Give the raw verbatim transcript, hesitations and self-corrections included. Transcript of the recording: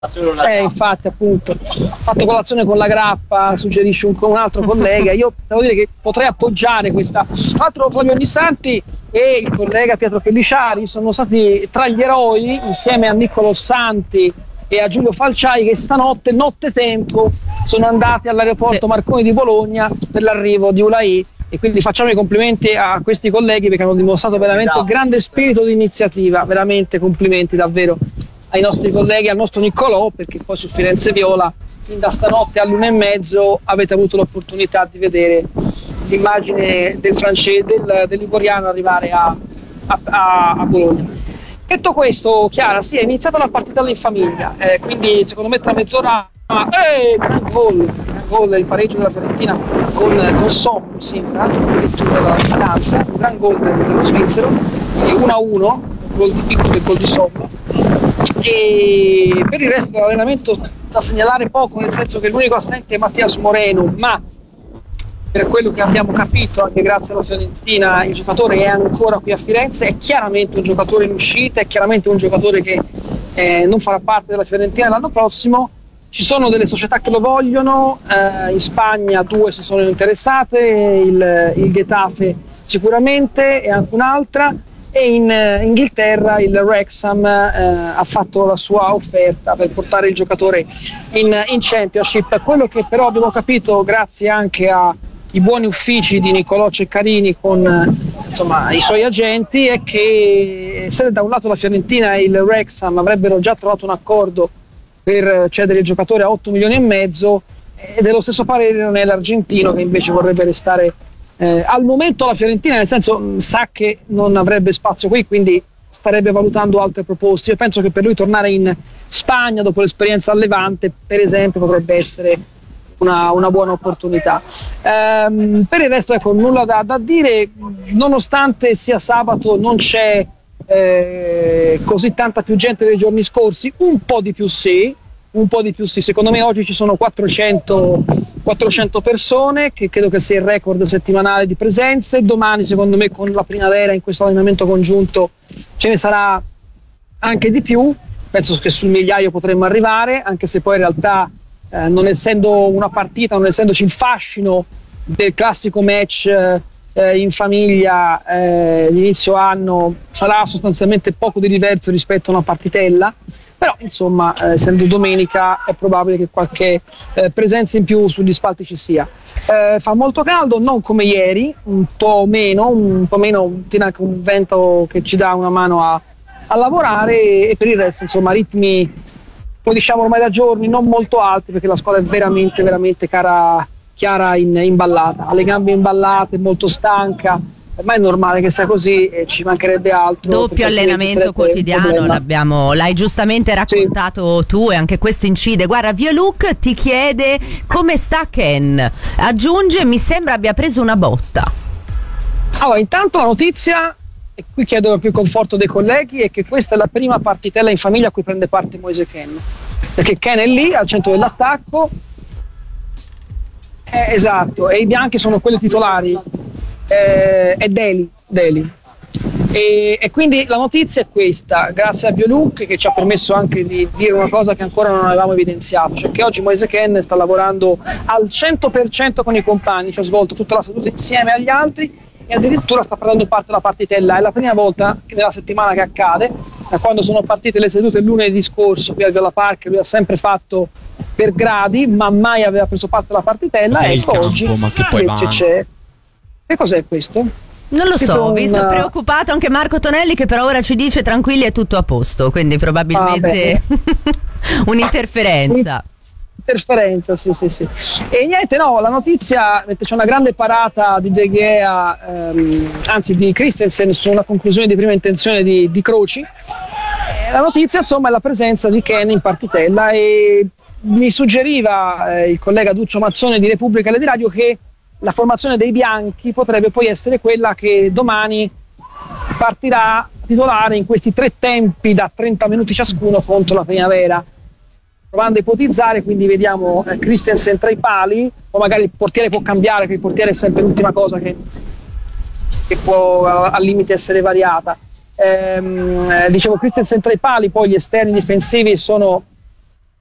Eh, infatti, appunto, ho fatto colazione con la grappa, suggerisce un, un altro collega. Io devo dire che potrei appoggiare questa. Tra l'altro, Flavio Ognissanti e il collega Pietro Pelliciari sono stati tra gli eroi, insieme a Niccolo Santi e a Giulio Falciai, che stanotte, notte tempo, sono andati all'aeroporto sì. Marconi di Bologna per l'arrivo di U L A I. E quindi facciamo i complimenti a questi colleghi perché hanno dimostrato veramente un grande spirito di iniziativa. Veramente complimenti davvero ai nostri colleghi, al nostro Niccolò, perché poi su Firenze Viola fin da stanotte all'una e mezzo avete avuto l'opportunità di vedere l'immagine del francese, del, del liguriano arrivare a, a, a Bologna. Detto questo, Chiara, sì, è iniziata la partita in famiglia, eh, quindi secondo me tra mezz'ora eh, gran gol, gran gol, il pareggio della Fiorentina con, con Sommo, sembra, addirittura dalla distanza, un gran gol dello svizzero, uno a uno, gol di Piccolo e gol di Sommo. E per il resto dell'allenamento da segnalare poco, nel senso che l'unico assente è Mattias Moreno, ma per quello che abbiamo capito anche grazie alla Fiorentina il giocatore è ancora qui a Firenze, è chiaramente un giocatore in uscita, è chiaramente un giocatore che eh, non farà parte della Fiorentina l'anno prossimo. Ci sono delle società che lo vogliono, eh, in Spagna due si sono interessate, il, il Getafe sicuramente e anche un'altra, e in uh, Inghilterra il Wrexham uh, ha fatto la sua offerta per portare il giocatore in, in Championship. Quello che però abbiamo capito grazie anche ai buoni uffici di Niccolò Ceccarini con uh, insomma, i suoi agenti è che se da un lato la Fiorentina e il Wrexham avrebbero già trovato un accordo per cedere il giocatore a otto milioni e mezzo, e dello stesso parere non è l'argentino, che invece vorrebbe restare Eh, al momento la Fiorentina, nel senso, mh, sa che non avrebbe spazio qui, quindi starebbe valutando altre proposte. Io penso che per lui tornare in Spagna dopo l'esperienza al Levante, per esempio, potrebbe essere una, una buona opportunità. Ehm, per il resto, ecco, nulla da, da dire, nonostante sia sabato non c'è eh, così tanta più gente dei giorni scorsi, un po' di più sì, un po' di più sì, secondo me oggi ci sono quattrocento, quattrocento persone, che credo che sia il record settimanale di presenze. Domani secondo me con la primavera in questo allenamento congiunto ce ne sarà anche di più, penso che sul migliaio potremmo arrivare, anche se poi in realtà eh, non essendo una partita, non essendoci il fascino del classico match eh, in famiglia eh, l'inizio anno, sarà sostanzialmente poco di diverso rispetto a una partitella. Però insomma, eh, essendo domenica è probabile che qualche eh, presenza in più sugli spalti ci sia. Eh, fa molto caldo, non come ieri, un po' meno, un po' meno, tiene anche un vento che ci dà una mano a, a lavorare, e per il resto insomma ritmi, come diciamo ormai da giorni, non molto alti, perché la squadra è veramente, veramente cara, chiara in, imballata, ha le gambe imballate, molto stanca. Ma è normale che sia così, e ci mancherebbe altro. Doppio allenamento quotidiano, l'abbiamo, l'hai giustamente raccontato sì. Tu, e anche questo incide. Guarda, Violuk ti chiede come sta Ken, aggiunge mi sembra abbia preso una botta. Allora, intanto la notizia, e qui chiedo più conforto dei colleghi, è che questa è la prima partitella in famiglia a cui prende parte Moise Ken, perché Ken è lì al centro dell'attacco, eh, esatto, e i bianchi sono quelli titolari. Eh, è Deli, Deli. E, e quindi la notizia è questa, grazie a Violuk, che ci ha permesso anche di dire una cosa che ancora non avevamo evidenziato, cioè che oggi Moise Ken sta lavorando al cento per cento con i compagni, cioè ha svolto tutta la seduta insieme agli altri e addirittura sta prendendo parte alla partitella. È la prima volta che nella settimana che accade, da quando sono partite le sedute lunedì scorso qui al Viola Park. Lui ha sempre fatto per gradi, ma mai aveva preso parte alla partitella, e ecco campo, oggi ma che poi invece c'è. Che cos'è questo? Non lo so, ho visto una... preoccupato anche Marco Tonelli, che per ora ci dice tranquilli è tutto a posto, quindi probabilmente ah, un'interferenza. Interferenza, sì, sì, sì. E niente, no, la notizia, c'è una grande parata di De Gea, ehm, anzi di Christensen, su una conclusione di prima intenzione di, di Croci. E la notizia, insomma, è la presenza di Ken in partitella, e mi suggeriva eh, il collega Duccio Mazzone di Repubblica e di Radio che la formazione dei bianchi potrebbe poi essere quella che domani partirà titolare in questi tre tempi da trenta minuti ciascuno contro la Primavera, provando a ipotizzare, quindi vediamo eh, Christensen tra i pali, o magari il portiere può cambiare, perché il portiere è sempre l'ultima cosa che, che può al limite essere variata. Ehm, eh, dicevo Christensen tra i pali, poi gli esterni difensivi sono